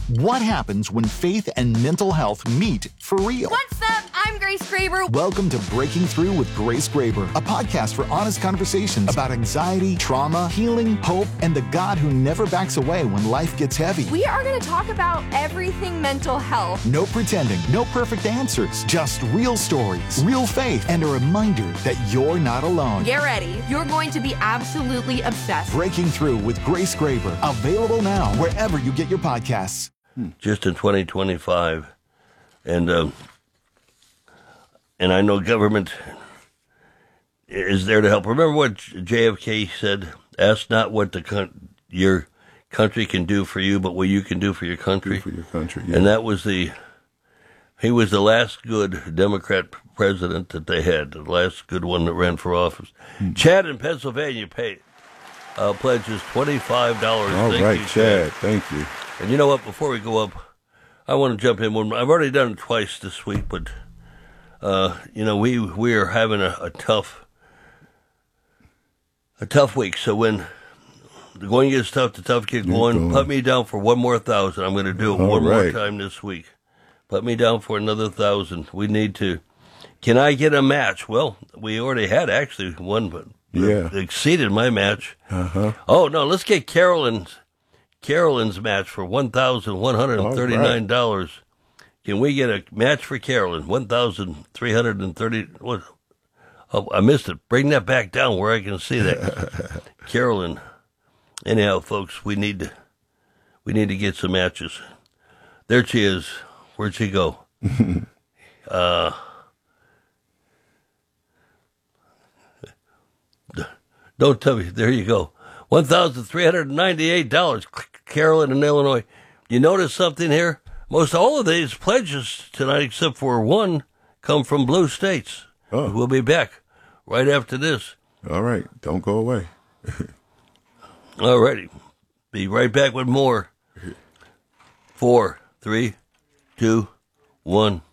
What happens when faith and mental health meet for real? What's up? I'm Grace Graber. Welcome to Breaking Through with Grace Graber, a podcast for honest conversations about anxiety, trauma, healing, hope, and the God who never backs away when life gets heavy. We are going to talk about everything mental health. No pretending, no perfect answers, just real stories, real faith, and a reminder that you're not alone. Get ready. You're going to be absolutely obsessed. Breaking Through with Grace Graber, available now wherever you get your podcasts. Just in 2025, and I know government is there to help. Remember what JFK said? Ask not what your country can do for you, but what you can do for your country. For your country, yeah. And that was he was the last good Democrat president that they had, the last good one that ran for office. Chad in Pennsylvania pledges $25. All right, Chad. Thank you. And you know what? Before we go up, I want to jump in. I've already done it twice this week, but we are having a tough week. So when the going gets tough, the tough get going. Put me down for one more 1,000. I'm going to do it one more time this week. Put me down for another 1,000. We need to. Can I get a match? Well, we already had actually one, but exceeded my match. Oh no, let's get Carolyn's match for $1,139. Right. Can we get a match for Carolyn? $1,330. What? Oh, I missed it. Bring that back down where I can see that. Carolyn. Anyhow, folks, we need to get some matches. There she is. Where'd she go? Don't tell me. There you go. $1,398. Carolyn in Illinois. You notice something here? Most all of these pledges tonight, except for one, come from blue states. Oh. We'll be back right after this. All right. Don't go away. All righty. Be right back with more. 4, 3, 2, 1.